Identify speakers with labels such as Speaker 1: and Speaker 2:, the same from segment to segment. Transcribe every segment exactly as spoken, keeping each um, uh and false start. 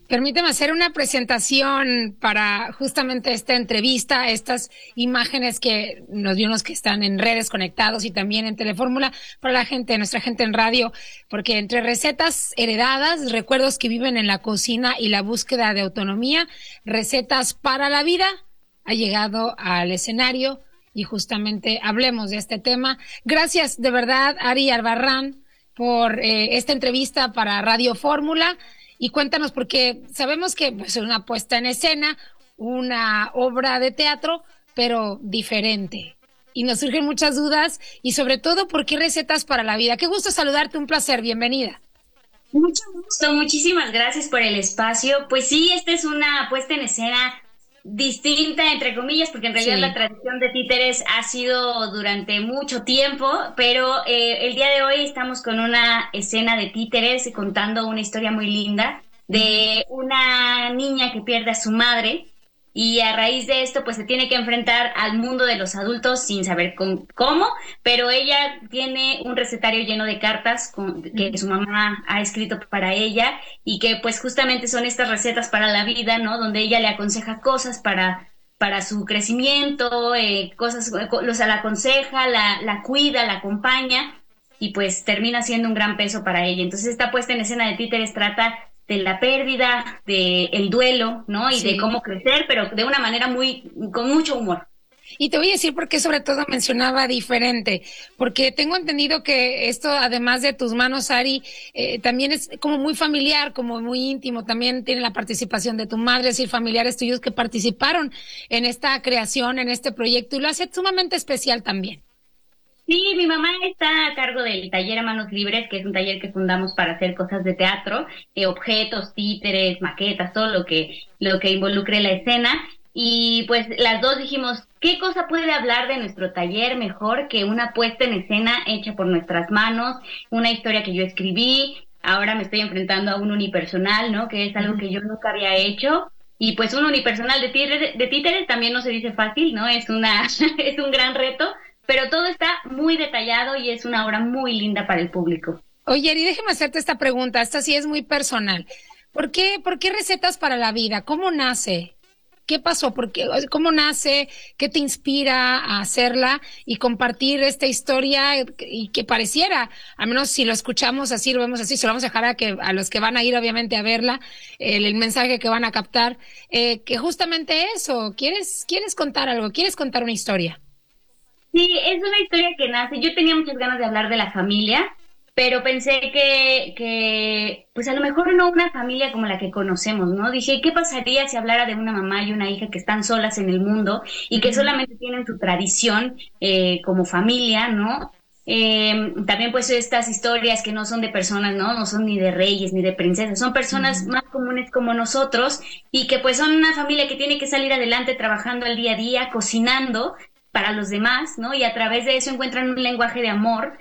Speaker 1: Permíteme hacer una presentación para justamente esta entrevista, estas imágenes que nos dio unos que están en redes conectados y también en Telefórmula, para la gente, nuestra gente en radio, porque entre recetas heredadas, recuerdos que viven en la cocina y la búsqueda de autonomía, recetas para la vida, ha llegado al escenario y justamente hablemos de este tema. Gracias de verdad, Ari Albarrán, por eh, esta entrevista para Radio Fórmula. Y cuéntanos, porque sabemos que pues, es una puesta en escena, una obra de teatro, pero diferente. Y nos surgen muchas dudas y sobre todo, ¿por qué recetas para la vida? Qué gusto saludarte, un placer, bienvenida.
Speaker 2: Mucho gusto, muchísimas gracias por el espacio. Pues sí, esta es una puesta en escena distinta, entre comillas, porque en realidad sí, la tradición de títeres ha sido durante mucho tiempo, pero eh, el día de hoy estamos con una escena de títeres contando una historia muy linda de una niña que pierde a su madre y a raíz de esto pues se tiene que enfrentar al mundo de los adultos sin saber con, cómo, pero ella tiene un recetario lleno de cartas con, que su mamá ha escrito para ella y que pues justamente son estas recetas para la vida, ¿no? Donde ella le aconseja cosas para, para su crecimiento, eh, cosas, o sea, la aconseja, la, la cuida, la acompaña y pues termina siendo un gran peso para ella. Entonces esta puesta en escena de títeres trata de la pérdida, de el duelo, ¿no? Y sí, de cómo crecer, pero de una manera muy, con mucho humor.
Speaker 1: Y te voy a decir por qué sobre todo mencionaba diferente, porque tengo entendido que esto, además de tus manos, Ari, eh, también es como muy familiar, como muy íntimo, también tiene la participación de tu madre, es decir, familiares tuyos que participaron en esta creación, en este proyecto, y lo hace sumamente especial también.
Speaker 2: Sí, mi mamá está a cargo del taller a manos libres, que es un taller que fundamos para hacer cosas de teatro, eh, objetos, títeres, maquetas, todo lo que, lo que involucre la escena. Y pues las dos dijimos, ¿qué cosa puede hablar de nuestro taller mejor que una puesta en escena hecha por nuestras manos, una historia que yo escribí? Ahora me estoy enfrentando a un unipersonal, ¿no? Que es algo que yo nunca había hecho. Y pues un unipersonal de títeres, de títeres también no se dice fácil, ¿no? Es una, es un gran reto. Pero todo está muy detallado y es una obra muy linda para el público.
Speaker 1: Oye, Ari, déjame hacerte esta pregunta, esta sí es muy personal. ¿Por qué, por qué recetas para la vida? ¿Cómo nace? ¿Qué pasó? ¿Por qué, ¿Cómo nace? ¿Qué te inspira a hacerla y compartir esta historia y que pareciera, al menos si lo escuchamos así, lo vemos así, se lo vamos a dejar a, que, a los que van a ir obviamente a verla, el, el mensaje que van a captar, eh, que justamente eso, ¿quieres, quieres contar algo? ¿Quieres contar una historia?
Speaker 2: Sí, es una historia que nace. Yo tenía muchas ganas de hablar de la familia, pero pensé que, que, pues a lo mejor no una familia como la que conocemos, ¿no? Dije, ¿qué pasaría si hablara de una mamá y una hija que están solas en el mundo y que solamente tienen su tradición eh, como familia, ¿no? Eh, también pues estas historias que no son de personas, ¿no? No son ni de reyes ni de princesas, son personas uh-huh. más comunes como nosotros y que pues son una familia que tiene que salir adelante trabajando al día a día, cocinando para los demás, ¿no? Y a través de eso encuentran un lenguaje de amor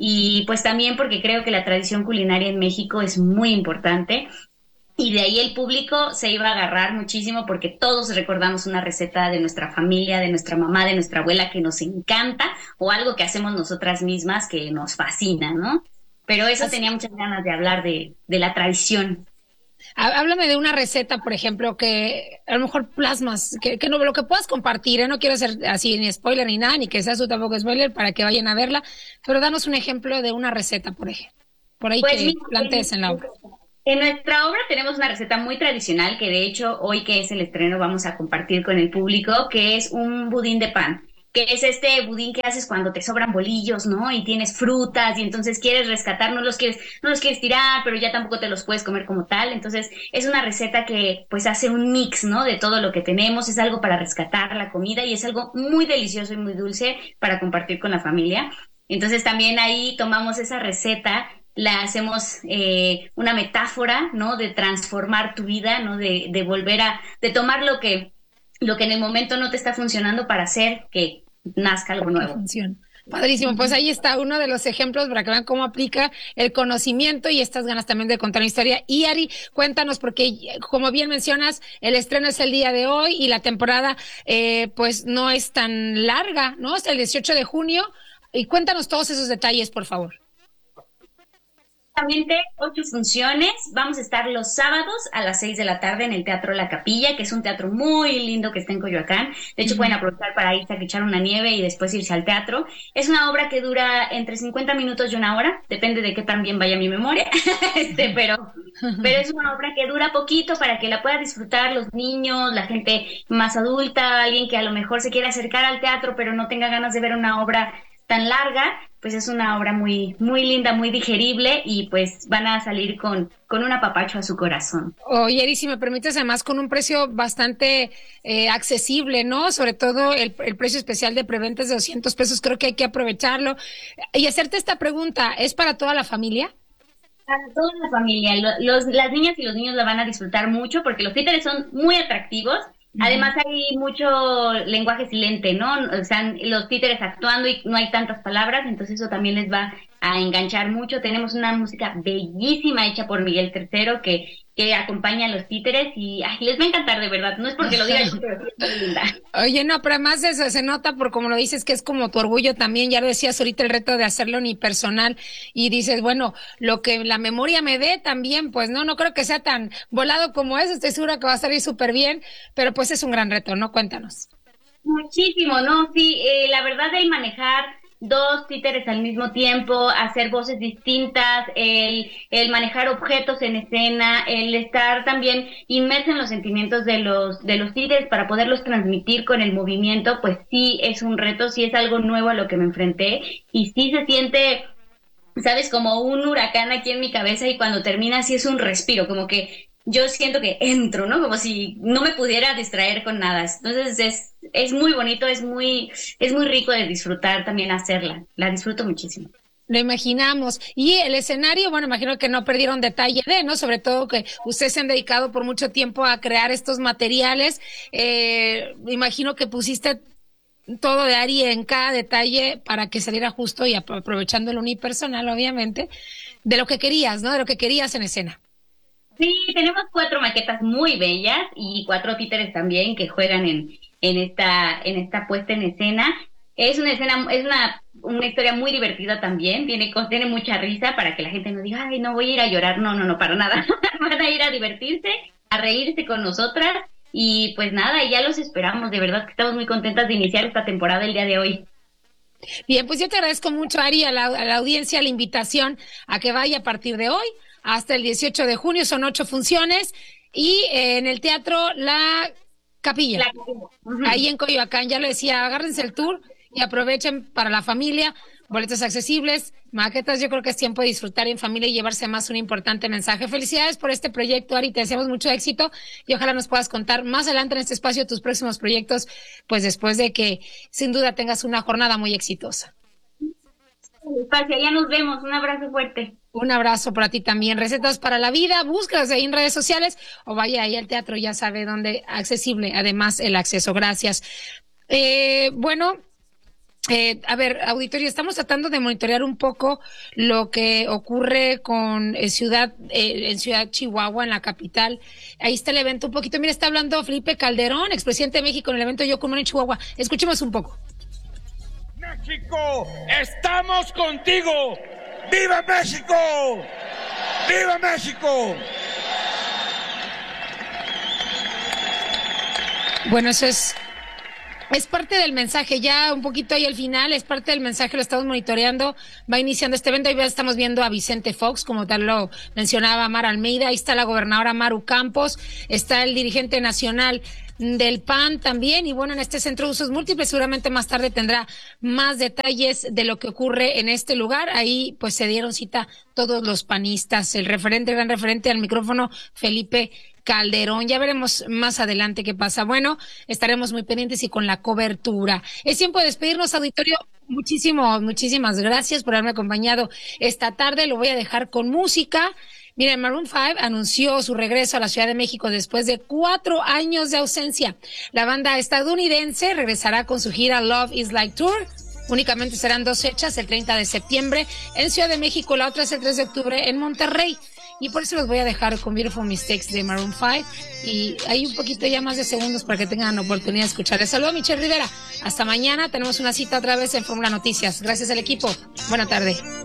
Speaker 2: y pues también porque creo que la tradición culinaria en México es muy importante y de ahí el público se iba a agarrar muchísimo porque todos recordamos una receta de nuestra familia, de nuestra mamá, de nuestra abuela que nos encanta o algo que hacemos nosotras mismas que nos fascina, ¿no? Pero eso Así. tenía muchas ganas de hablar de, de la tradición.
Speaker 1: Háblame de una receta, por ejemplo, que a lo mejor plasmas, que, que no, lo que puedas compartir, ¿eh? No quiero hacer así ni spoiler ni nada, ni que sea su tampoco spoiler para que vayan a verla, pero danos un ejemplo de una receta, por ejemplo, por ahí pues que mira, plantees en, en la obra.
Speaker 2: En nuestra obra tenemos una receta muy tradicional que de hecho hoy que es el estreno vamos a compartir con el público, que es un budín de pan. Que es este budín que haces cuando te sobran bolillos, ¿no? Y tienes frutas y entonces quieres rescatar, no los quieres, no los quieres tirar, pero ya tampoco te los puedes comer como tal. Entonces es una receta que pues hace un mix, ¿no? De todo lo que tenemos, es algo para rescatar la comida y es algo muy delicioso y muy dulce para compartir con la familia. Entonces también ahí tomamos esa receta, la hacemos eh, una metáfora, ¿no? De transformar tu vida, ¿no? De, de volver a, de tomar lo que lo que en el momento no te está funcionando para hacer que nazca algo nuevo.
Speaker 1: Padrísimo, pues ahí está uno de los ejemplos para que vean cómo aplica el conocimiento y estas ganas también de contar una historia. Y Ari, cuéntanos, porque como bien mencionas, el estreno es el día de hoy y la temporada eh, pues no es tan larga, ¿no? Hasta el dieciocho de junio. Y cuéntanos todos esos detalles, por favor.
Speaker 2: Exactamente, ocho funciones. Vamos a estar los sábados a las seis de la tarde en el Teatro La Capilla, que es un teatro muy lindo que está en Coyoacán. De hecho, uh-huh. pueden aprovechar para irse a echar una nieve y después irse al teatro. Es una obra que dura entre cincuenta minutos y una hora, depende de qué tan bien vaya mi memoria, este, pero, pero es una obra que dura poquito para que la puedan disfrutar los niños, la gente más adulta, alguien que a lo mejor se quiera acercar al teatro pero no tenga ganas de ver una obra tan larga. Pues es una obra muy muy linda, muy digerible y pues van a salir con, con un apapacho a su corazón.
Speaker 1: Oye, Eri, si me permites, además con un precio bastante eh, accesible, ¿no? Sobre todo el, el precio especial de preventa es de doscientos pesos, creo que hay que aprovecharlo. Y hacerte esta pregunta, ¿es para toda la familia?
Speaker 2: Para toda la familia. Los, las niñas y los niños la van a disfrutar mucho porque los títeres son muy atractivos. Además hay mucho lenguaje silente, ¿no? O sea, los títeres actuando y no hay tantas palabras, entonces eso también les va a enganchar mucho. Tenemos una música bellísima hecha por Miguel Tercero que, que acompaña a los títeres y ay, les va a encantar de verdad. No es porque lo diga yo, pero sí es muy linda.
Speaker 1: Oye, no, pero además eso se nota por como lo dices que es como tu orgullo también. Ya lo decías ahorita el reto de hacerlo unipersonal y dices, bueno, lo que la memoria me dé también, pues no, no creo que sea tan volado como eso. Estoy segura que va a salir súper bien, pero pues es un gran reto, ¿no? Cuéntanos.
Speaker 2: Muchísimo, ¿no? Sí, eh, la verdad el manejar dos títeres al mismo tiempo, hacer voces distintas, el, el manejar objetos en escena, el estar también inmerso en los sentimientos de los, de los títeres para poderlos transmitir con el movimiento, pues sí es un reto, sí es algo nuevo a lo que me enfrenté y sí se siente, sabes, como un huracán aquí en mi cabeza y cuando termina sí es un respiro, como que yo siento que entro, ¿no? Como si no me pudiera distraer con nada. Entonces es, es muy bonito, es muy, es muy rico de disfrutar también hacerla. La disfruto muchísimo.
Speaker 1: Lo imaginamos. Y el escenario, bueno, imagino que no perdieron detalle de, ¿no? Sobre todo que ustedes se han dedicado por mucho tiempo a crear estos materiales. Eh, imagino que pusiste todo de Ari en cada detalle para que saliera justo y aprovechando el unipersonal, obviamente, de lo que querías, ¿no? De lo que querías en escena.
Speaker 2: Sí, tenemos cuatro maquetas muy bellas y cuatro títeres también que juegan en, en esta, en esta puesta en escena. Es una escena, es una, una historia muy divertida también, tiene, tiene mucha risa para que la gente no diga, ay, no voy a ir a llorar, no, no, no, para nada. Van a ir a divertirse, a reírse con nosotras y pues nada, ya los esperamos, de verdad que estamos muy contentas de iniciar esta temporada el día de hoy.
Speaker 1: Bien, pues yo te agradezco mucho, Ari, a la, a la audiencia, la invitación a que vaya a partir de hoy hasta el dieciocho de junio, son ocho funciones, y eh, en el Teatro La Capilla, la Capilla. Uh-huh. Ahí en Coyoacán, ya lo decía, agárrense el tour y aprovechen para la familia, boletos accesibles, maquetas, yo creo que es tiempo de disfrutar en familia y llevarse más un importante mensaje. Felicidades por este proyecto, Ari, te deseamos mucho éxito y ojalá nos puedas contar más adelante en este espacio tus próximos proyectos, pues después de que sin duda tengas una jornada muy exitosa.
Speaker 2: Espacio, ya nos vemos, un abrazo fuerte.
Speaker 1: Un abrazo para ti también. Recetas para la vida, búscalas ahí en redes sociales o vaya ahí al teatro, ya sabe dónde, accesible, además el acceso. Gracias. Eh, bueno, eh, a ver, auditorio, estamos tratando de monitorear un poco lo que ocurre con eh, Ciudad, eh, en Ciudad Chihuahua, en la capital. Ahí está el evento un poquito. Mira, está hablando Felipe Calderón, expresidente de México, en el evento Yo Como en Chihuahua. Escuchemos un poco.
Speaker 3: México, estamos contigo. ¡Viva México! ¡Viva México!
Speaker 1: Bueno, eso es, es parte del mensaje, ya un poquito ahí al final, es parte del mensaje, lo estamos monitoreando, va iniciando este evento, ahí ya estamos viendo a Vicente Fox, como tal lo mencionaba Mara Almeida, ahí está la gobernadora Maru Campos, está el dirigente nacional del P A N también, y bueno, en este centro de usos múltiples seguramente más tarde tendrá más detalles de lo que ocurre en este lugar. Ahí pues se dieron cita todos los panistas, el referente, el gran referente al micrófono, Felipe Calderón. Ya veremos más adelante qué pasa. Bueno, estaremos muy pendientes y con la cobertura. Es tiempo de despedirnos, auditorio. Muchísimo, muchísimas gracias por haberme acompañado esta tarde. Lo voy a dejar con música. Miren, Maroon cinco anunció su regreso a la Ciudad de México después de cuatro años de ausencia. La banda estadounidense regresará con su gira Love is Like Tour. Únicamente serán dos fechas, el treinta de septiembre en Ciudad de México, la otra es el tres de octubre en Monterrey. Y por eso los voy a dejar con Beautiful Mistakes de Maroon cinco. Y hay un poquito ya más de segundos para que tengan la oportunidad de escuchar. Les saludo a Michelle Rivera. Hasta mañana, tenemos una cita otra vez en Fórmula Noticias. Gracias al equipo. Buena tarde.